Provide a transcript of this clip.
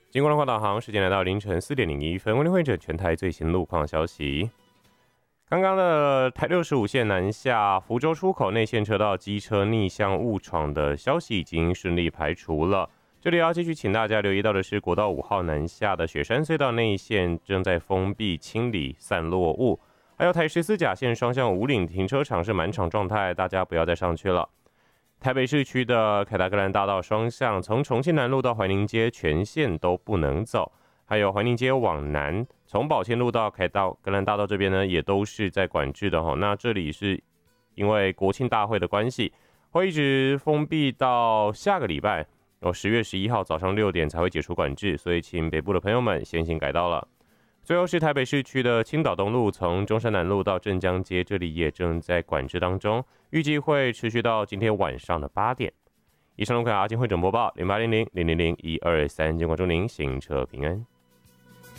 经过了导航，时间来到凌晨4点01分，为您汇整全台最新路况消息。刚刚的台65线南下福州出口内线车道机车逆向误闯的消息已经顺利排除了。这里要继续请大家留意到的是，国道5号南下的雪山隧道内线正在封闭清理散落物，还有台14甲线双向武岭停车场是满场状态，大家不要再上去了。台北市区的凯达格兰大道双向，从重庆南路到怀宁街全线都不能走，还有怀宁街往南，从宝谦路到凯达格兰大道这边呢，也都是在管制的。那这里是因为国庆大会的关系，会一直封闭到下个礼拜，10月11号早上6点才会解除管制，所以请北部的朋友们先行改道了。最后是台北市区的青岛东路，从中山南路到镇江街，这里也正在管制当中，预计会持续到今天晚上的8点。以上路况阿金会整播报0800-000-123，监管祝您行车平安。